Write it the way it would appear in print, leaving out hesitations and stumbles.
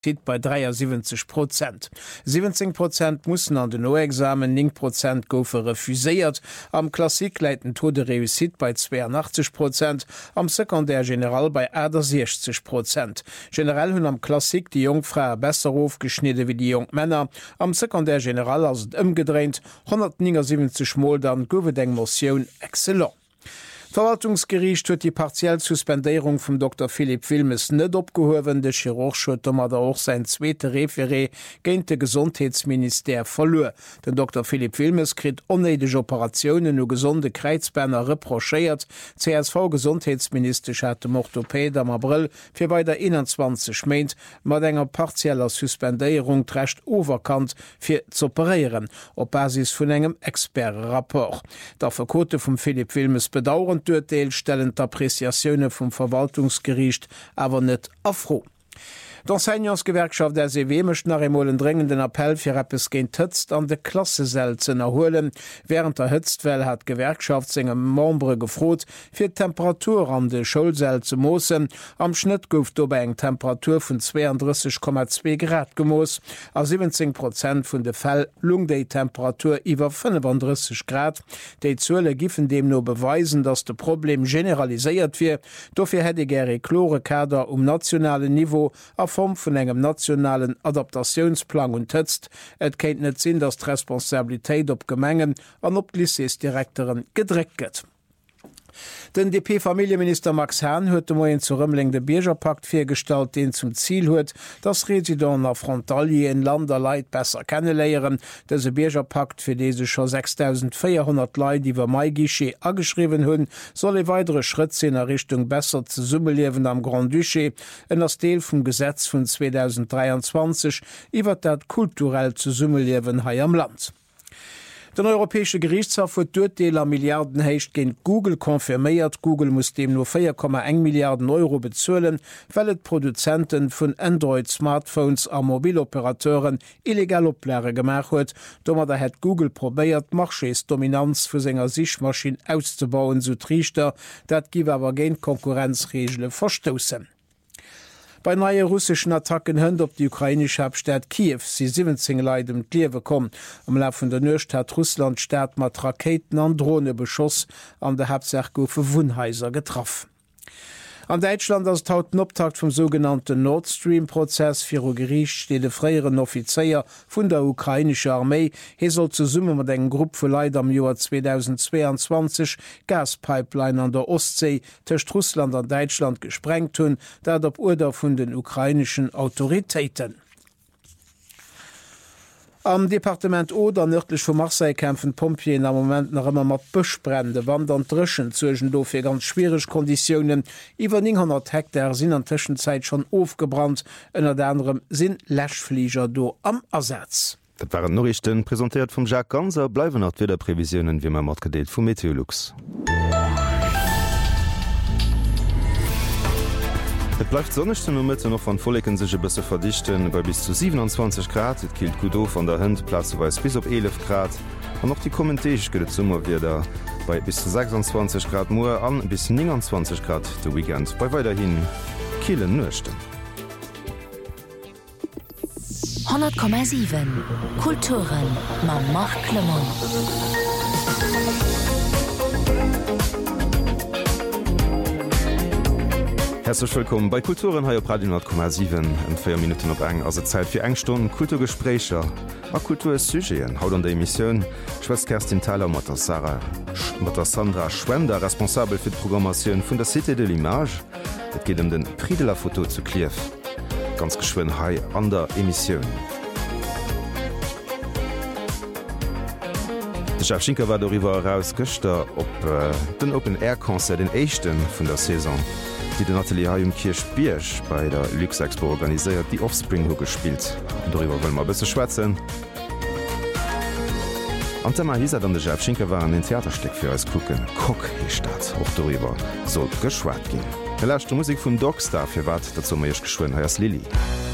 bei 73%. 17% mussssen an den O-Examen, 9% goufe refuséiert. Am Klassik leiten Taux de Réussite bei 82%, am Sekundär General bei 60%. Generell hunn am Klassik die Jungfrau besser aufgeschnitte wie die Jungmänner. Am Sekundär General ass et ëmgedreint 179 Mol dann gowe eng Motion exzellent. Verwaltungsgericht huet die partiell Suspendierung vum Dr. Philipp Wilmes net opgehowen. De Chirurg huet da auch sein zweete Referé géint de Gesundheitsminister verlor. Den Dr. Philipp Wilmes krit onneideg Operationen no gesunde Kreizberner reprochéiert. CSV-Gesundheitsminister hat dem Orthopäd am April fir bei der 21 meint mat enger partieller Suspendierung d'Recht overkant fir zu operieren, op Basis vun engem Expertrapport. Der Verkote vum Philipp Wilmes bedauern Urteil stellen d'Appreciationune vum Verwaltungsgericht awer net afro. D'Enseignantsgewerkschaft der SEW mecht nach emmolen dringenden Appell fir Rappes géint Hëtzt an de Klassesel zen erholen. Während der Hëtztwell hat Gewerkschaft segem Membre gefrot, fir Temperatur an de Schulsel ze moossen. Am Schnitt gouft ober eng Temperatur vun 32,2 Grad gemoos. A 17% vun de Fäll lung déi Temperatur iwwer 35 Grad. Déi Zuele giffen dem no beweisen, dats de Problem generaliséiert wie. Dofir hätte gere Chlorekader nationale Niveau a Form vun engem nationalen Adaptationsplan unterstützt. Et kennt net sinn, dass d'Responsabilitéit op Gemengen an op Lycéesdirektoren gedreckt. Den DP-Familienminister Max Herrn huet moien zu Rëmmling de Biergerpakt firstalt, den zum Ziel huet, dass Residenten a Frontalier en Lander Leiit besser kennenléieren. Dese Biergerpakt fir dese schon 6400 Leiit, iwwer Maigiché ageschrieben hunn, soll e weitere Schritt sinn in Richtung besser ze Summeliewen am Grand Duché, en as Deel vum Gesetz vun 2023 iwwer dat kulturell zu Summeliewen hai am Land. Den Europäesche Gerichtshof huet d'Urteeler Milliarden héicht géint Google konfirméiert. Google muss dem nur 4,1 Milliarden Euro bezzuelen, weil et Produzenten vun Android-Smartphones a Mobiloperateuren illegal opläre gemach huet. Dommer da het Google probéiert Marchésdominanz vu senger Sichmaschine auszubauen so trichter, dat giwe awer géint Konkurrenzregelle verstossen. Bei neue russischen Attacken hënnt op die ukrainische Hauptstadt Kiew si 17 Leiit Liewe kom. Am Lauf vun der Nøcht hat Russland staat mat Raketen an Drohnebeschoss an der Hauptsache goufe Wohnhäuser getroffen. An Deutschland ass haut Optakt vom sogenannten Nord Stream-Prozess fir o Gericht steet de freieren Offiziier vun der ukrainische Armee. He soll ze Summe mat eng Gruppe vu Leiit am Joar 2022 Gaspipeline an der Ostsee techt Russland an Deutschland gesprengt hunn, dat op Urder vun den ukrainischen Autoritäten. Am Departement Oder nördlich vu Marseille kämpfen Pompien am moment nach immer mat Bëchbrände, Wandern dreschen zugen do fir ganz schwierig Konditionen. Iwer 900 Hektar sinn an Tschenzeit schon aufgebrannt, ënner der anderem sinn Lächflieger do am Ersatz. Dat waren Norrichten präsentiert vum Jacques Ganser, bleiwen at wieder Prävisionen wie man mat gedeelt vum Meteorlux. Et bleibt sonnechten um Mitte noch van Follecken sege bësse verdichten bei bis zu 27 Grad. Et kilt gut of an der Hënd Plazeweis bis op 11 Grad. An noch die Kommentéich gët Summer wieder bei bis zu 26 Grad Moer an bis 29 Grad de Weekend bei weiterhin Kielen nøchten. 100,7 Kulturen ma Marc Clement. Herzlich willkommen bei Kulturen ha op Radio 10,7 en 4 Minuten op eng as Zeit fir engstunden Kulturgesprächer a Kultur Sygéen haut an der Emissionioun Schwest Kerstin Thaler mat der Sandra Schwender responsabel fir d'Programmatioun vun der Cité de l'Image. Et geht den Prix de la Foto zu Kiew. Ganz geschwen hai an der Emissionioun. De Schafschinker war darüber heraus Göchter op den Open-Air-Konzert den Echten vun der Saison, die den Atelier im Kirch Biersch bei der Luxexpo organisiert, die Offspring ho gespielt. Darüber wollen wir bisschen schwätzen. Am Thema hieß dann der Schafschinker war an den Theaterstück für als gucken. Kock Stadt. Auch darüber soll geschwat gehen. Der letzte Musik von Dogstar für wat dazu mir geschworen heißt Lilly.